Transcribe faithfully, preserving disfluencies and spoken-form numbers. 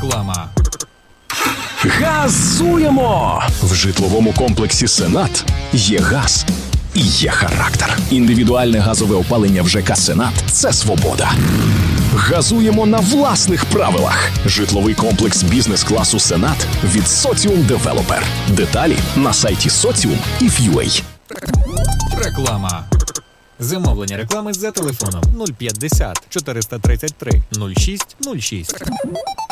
Реклама. Газуємо! В житловому комплексі «Сенат» є газ і є характер. Індивідуальне газове опалення в ЖК «Сенат» – це свобода. Газуємо на власних правилах. Житловий комплекс бізнес-класу «Сенат» від Соціум Девелопер. Деталі на сайті Соціум і Ф'юей. Реклама. Замовлення реклами за телефоном нуль п'ятдесят чотириста тридцять три нуль шість нуль шість.